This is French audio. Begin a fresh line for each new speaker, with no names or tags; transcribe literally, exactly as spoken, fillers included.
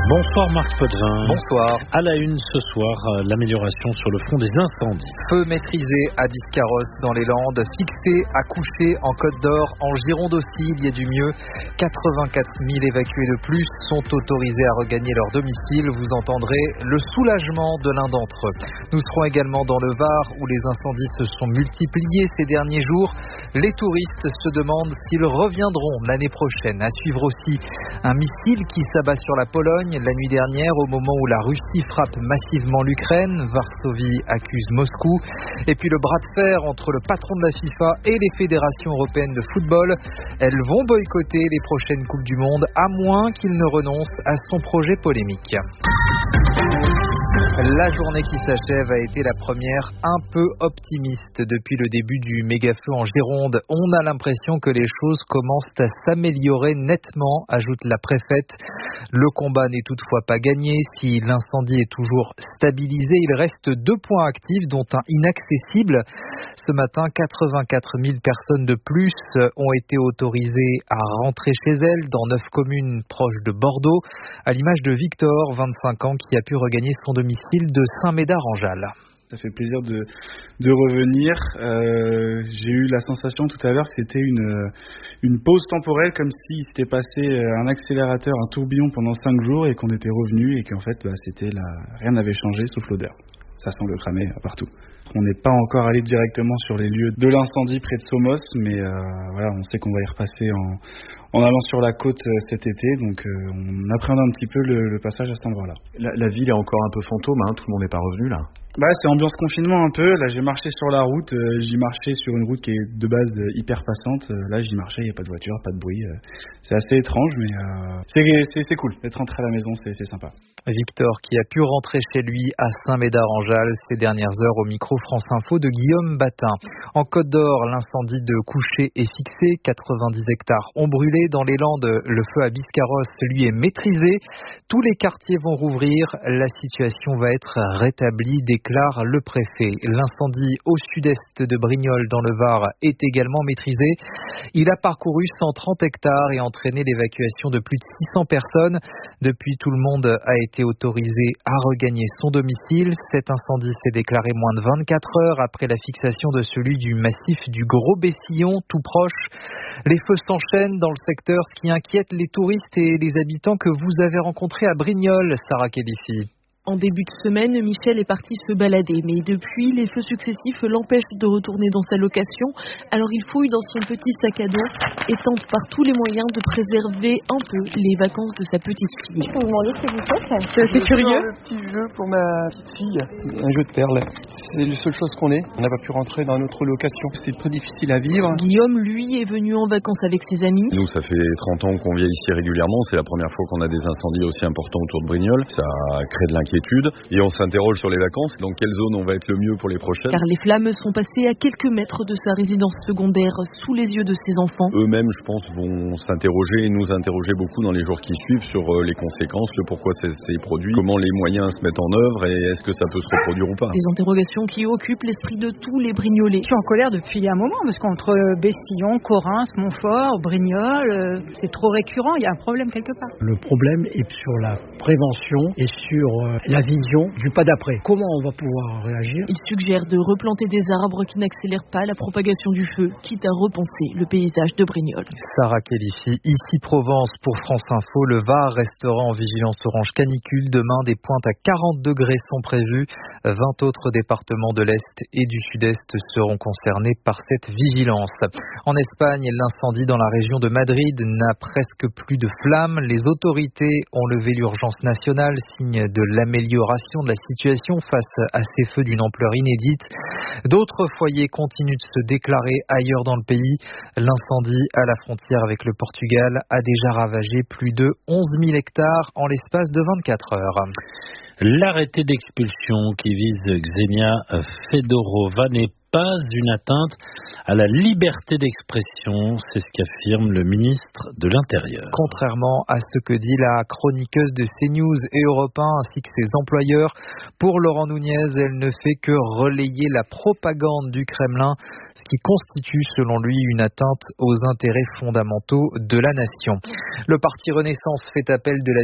Bonsoir Marc Potvin.
Bonsoir.
À la une ce soir, l'amélioration sur le front des incendies.
Feu maîtrisé à Biscarrosse dans les Landes, fixé à Coucher en Côte d'Or, en Gironde aussi il y a du mieux. quatre-vingt-quatre mille évacués de plus sont autorisés à regagner leur domicile. Vous entendrez le soulagement de l'un d'entre eux. Nous serons également dans le Var où les incendies se sont multipliés ces derniers jours. Les touristes se demandent s'ils reviendront l'année prochaine. À suivre aussi un missile qui s'abat sur la Pologne la nuit dernière au moment où la Russie frappe massivement l'Ukraine. Varsovie accuse Moscou. Et puis le bras de fer entre le patron de la FIFA et les fédérations européennes de football. Elles vont boycotter les prochaines Coupes du Monde à moins qu'il ne renonce à son projet polémique. La journée qui s'achève a été la première un peu optimiste depuis le début du méga-feu en Gironde. On a l'impression que les choses commencent à s'améliorer nettement, ajoute la préfète. Le combat n'est toutefois pas gagné. Si l'incendie est toujours stabilisé, il reste deux points actifs, dont un inaccessible. Ce matin, quatre-vingt-quatre mille personnes de plus ont été autorisées à rentrer chez elles dans neuf communes proches de Bordeaux, à l'image de Victor, vingt-cinq ans, qui a pu regagner son domicile de Saint-Médard-en-Jalles.
Ça fait plaisir de, de revenir. Euh, j'ai eu la sensation tout à l'heure que c'était une, une pause temporelle, comme s'il s'était passé un accélérateur, un tourbillon pendant cinq jours et qu'on était revenu et qu'en fait bah, c'était là, rien n'avait changé sauf l'odeur. Ça sent le cramé partout. On n'est pas encore allé directement sur les lieux de l'incendie près de Somos, mais euh, voilà, on sait qu'on va y repasser en, en allant sur la côte euh, cet été, donc euh, on appréhende un petit peu le, le passage à cet endroit-là.
La, la ville est encore un peu fantôme, hein, tout le monde n'est pas revenu là.
Bah, c'est ambiance confinement un peu. Là, j'ai marché sur la route. Euh, j'y marchais sur une route qui est de base euh, hyper passante. Euh, là, j'y marchais, il n'y a pas de voiture, pas de bruit. Euh, c'est assez étrange, mais euh, c'est, c'est, c'est cool. D'être rentré à la maison, c'est, c'est sympa.
Victor, qui a pu rentrer chez lui à Saint-Médard-en-Jalles ces dernières heures au micro France Info de Guillaume Batin. En Côte d'Or, l'incendie de Coucher est fixé. quatre-vingt-dix hectares ont brûlé. Dans les Landes, le feu à Biscarrosse, lui, est maîtrisé. Tous les quartiers vont rouvrir. La situation va être rétablie, déclare le préfet. L'incendie au sud-est de Brignoles dans le Var est également maîtrisé. Il a parcouru cent trente hectares et entraîné l'évacuation de plus de six cents personnes. Depuis, tout le monde a été autorisé à regagner son domicile. Cet incendie s'est déclaré moins de vingt-quatre heures après la fixation de celui du massif du Gros Bessillon, tout proche. Les feux s'enchaînent dans le secteur, ce qui inquiète les touristes et les habitants que vous avez rencontrés à Brignoles, Sarah Kélifi.
En début de semaine, Michel est parti se balader, mais depuis, les feux successifs l'empêchent de retourner dans sa location. Alors il fouille dans son petit sac à dos et tente par tous les moyens de préserver un peu les vacances de sa petite fille.
Je peux vous demander ce que vous faites?
C'est assez curieux.
Un petit jeu pour ma petite fille, un jeu de perles. C'est la seule chose qu'on ait. On n'a pas pu rentrer dans notre location. C'est très difficile à vivre.
Guillaume, lui, est venu en vacances avec ses amis.
Nous, ça fait trente ans qu'on vient ici régulièrement. C'est la première fois qu'on a des incendies aussi importants autour de Brignoles. Ça crée de l'inquiétude. Et on s'interroge sur les vacances, dans quelle zone on va être le mieux pour les prochaines.
Car les flammes sont passées à quelques mètres de sa résidence secondaire, sous les yeux de ses enfants.
Eux-mêmes, je pense, vont s'interroger et nous interroger beaucoup dans les jours qui suivent sur les conséquences, le pourquoi c'est, c'est produit, comment les moyens se mettent en œuvre et est-ce que ça peut se reproduire ou pas.
Des interrogations qui occupent l'esprit de tous les Brignolais.
Je suis en colère depuis un moment, parce qu'entre Bessillon, Corrins, Montfort, Brignoles, c'est trop récurrent, il y a un problème quelque part.
Le problème est sur la prévention et sur la vision du pas d'après. Comment on va pouvoir réagir?
Il suggère de replanter des arbres qui n'accélèrent pas la propagation du feu, quitte à repenser le paysage de Brignoles.
Sarah Kélifi, ici Provence pour France Info. Le Var restera en vigilance orange canicule. Demain, des pointes à quarante degrés sont prévues. vingt autres départements de l'Est et du Sud-Est seront concernés par cette vigilance. En Espagne, l'incendie dans la région de Madrid n'a presque plus de flammes. Les autorités ont levé l'urgence nationale, signe de l'amélioration de la situation face à ces feux d'une ampleur inédite. D'autres foyers continuent de se déclarer ailleurs dans le pays. L'incendie à la frontière avec le Portugal a déjà ravagé plus de onze mille hectares en l'espace de vingt-quatre heures.
L'arrêté d'expulsion qui vise Ksenia Fedorova n'est pas une atteinte à la liberté d'expression, c'est ce qu'affirme le ministre de l'Intérieur.
Contrairement à ce que dit la chroniqueuse de CNews et Europe un ainsi que ses employeurs, pour Laurent Nunez, elle ne fait que relayer la propagande du Kremlin, ce qui constitue selon lui une atteinte aux intérêts fondamentaux de la nation. Le parti Renaissance fait appel de la